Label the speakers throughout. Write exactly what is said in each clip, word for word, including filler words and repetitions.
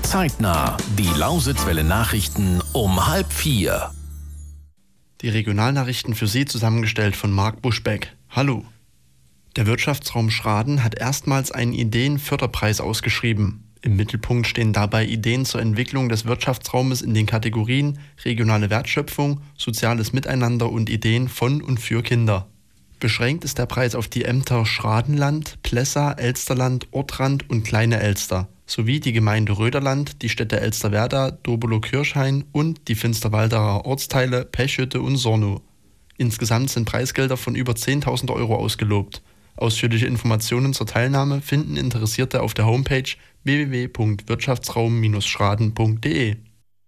Speaker 1: Zeitnah, die Lausitzwelle Nachrichten um halb vier.
Speaker 2: Die Regionalnachrichten für Sie zusammengestellt von Marc Buschbeck. Hallo. Der Wirtschaftsraum Schraden hat erstmals einen Ideenförderpreis ausgeschrieben. Im Mittelpunkt stehen dabei Ideen zur Entwicklung des Wirtschaftsraumes in den Kategorien regionale Wertschöpfung, soziales Miteinander und Ideen von und für Kinder. Beschränkt ist der Preis auf die Ämter Schradenland, Plessa, Elsterland, Ortrand und Kleine Elster sowie die Gemeinde Röderland, die Städte Elsterwerda, Dobelo-Kirchhain und die Finsterwalderer Ortsteile Pechhütte und Sornow. Insgesamt sind Preisgelder von über zehntausend Euro ausgelobt. Ausführliche Informationen zur Teilnahme finden Interessierte auf der Homepage w w w punkt wirtschaftsraum schraden punkt d e.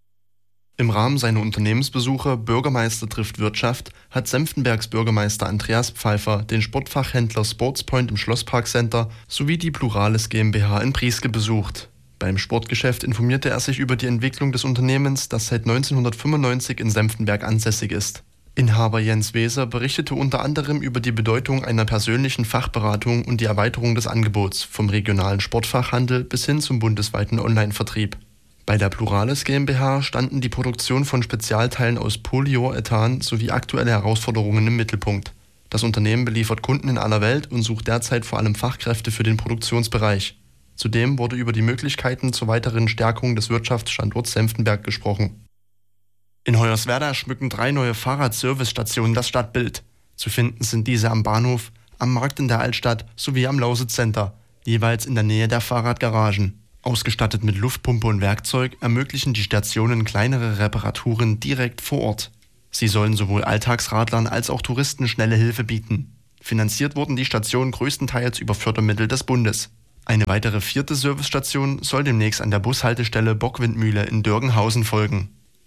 Speaker 2: Im Rahmen seiner Unternehmensbesuche Bürgermeister trifft Wirtschaft hat Senftenbergs Bürgermeister Andreas Pfeiffer den Sportfachhändler Sportspoint im Schlossparkcenter sowie die Plurales GmbH in Prieske besucht. Beim Sportgeschäft informierte er sich über die Entwicklung des Unternehmens, das seit neunzehnhundertfünfundneunzig in Senftenberg ansässig ist. Inhaber Jens Weser berichtete unter anderem über die Bedeutung einer persönlichen Fachberatung und die Erweiterung des Angebots vom regionalen Sportfachhandel bis hin zum bundesweiten Online-Vertrieb. Bei der Plurales GmbH standen die Produktion von Spezialteilen aus Polyurethan sowie aktuelle Herausforderungen im Mittelpunkt. Das Unternehmen beliefert Kunden in aller Welt und sucht derzeit vor allem Fachkräfte für den Produktionsbereich. Zudem wurde über die Möglichkeiten zur weiteren Stärkung des Wirtschaftsstandorts Senftenberg gesprochen. In Hoyerswerda schmücken drei neue Fahrradservicestationen das Stadtbild. Zu finden sind diese am Bahnhof, am Markt in der Altstadt sowie am Lausitz-Center, jeweils in der Nähe der Fahrradgaragen. Ausgestattet mit Luftpumpe und Werkzeug ermöglichen die Stationen kleinere Reparaturen direkt vor Ort. Sie sollen sowohl Alltagsradlern als auch Touristen schnelle Hilfe bieten. Finanziert wurden die Stationen größtenteils über Fördermittel des Bundes. Eine weitere vierte Servicestation soll demnächst an der Bushaltestelle Bockwindmühle in Dörgenhausen folgen.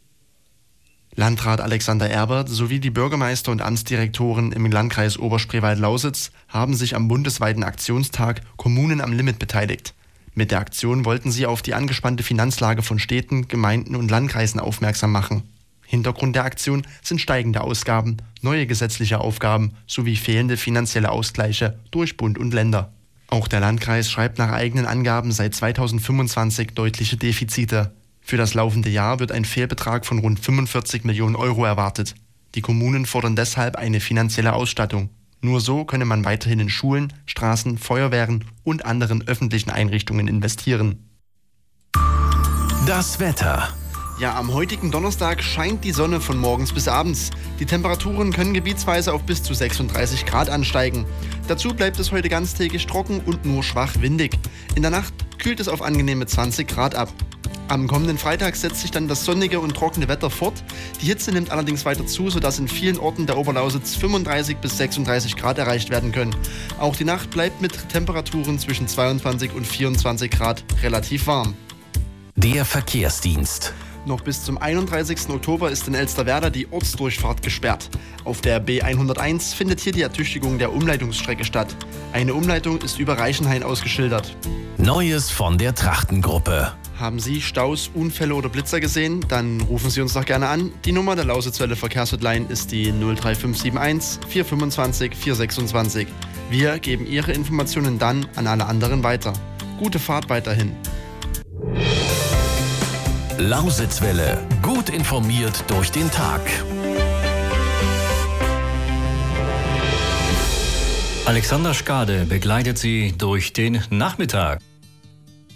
Speaker 2: Landrat Alexander Erbert sowie die Bürgermeister und Amtsdirektoren im Landkreis Oberspreewald-Lausitz haben sich am bundesweiten Aktionstag Kommunen am Limit beteiligt. Mit der Aktion wollten sie auf die angespannte Finanzlage von Städten, Gemeinden und Landkreisen aufmerksam machen. Hintergrund der Aktion sind steigende Ausgaben, neue gesetzliche Aufgaben sowie fehlende finanzielle Ausgleiche durch Bund und Länder. Auch der Landkreis schreibt nach eigenen Angaben seit zweitausendfünfundzwanzig deutliche Defizite. Für das laufende Jahr wird ein Fehlbetrag von rund fünfundvierzig Millionen Euro erwartet. Die Kommunen fordern deshalb eine finanzielle Ausstattung. Nur so könne man weiterhin in Schulen, Straßen, Feuerwehren und anderen öffentlichen Einrichtungen investieren.
Speaker 1: Das Wetter.
Speaker 2: Ja, am heutigen Donnerstag scheint die Sonne von morgens bis abends. Die Temperaturen können gebietsweise auf bis zu sechsunddreißig Grad ansteigen. Dazu bleibt es heute ganztägig trocken und nur schwach windig. In der Nacht kühlt es auf angenehme zwanzig Grad ab. Am kommenden Freitag setzt sich dann das sonnige und trockene Wetter fort. Die Hitze nimmt allerdings weiter zu, sodass in vielen Orten der Oberlausitz fünfunddreißig bis sechsunddreißig Grad erreicht werden können. Auch die Nacht bleibt mit Temperaturen zwischen zweiundzwanzig und vierundzwanzig Grad relativ warm.
Speaker 1: Der Verkehrsdienst.
Speaker 2: Noch bis zum einunddreißigsten Oktober ist in Elsterwerda die Ortsdurchfahrt gesperrt. Auf der B hunderteins findet hier die Ertüchtigung der Umleitungsstrecke statt. Eine Umleitung ist über Reichenhain ausgeschildert.
Speaker 1: Neues von der Trachtengruppe.
Speaker 2: Haben Sie Staus, Unfälle oder Blitzer gesehen? Dann rufen Sie uns doch gerne an. Die Nummer der Lausitzwelle Verkehrshotline ist die null drei fünf sieben eins vier fünfundzwanzig vier sechsundzwanzig. Wir geben Ihre Informationen dann an alle anderen weiter. Gute Fahrt weiterhin.
Speaker 1: Lausitzwelle. Gut informiert durch den Tag.
Speaker 3: Alexander Skade begleitet Sie durch den Nachmittag.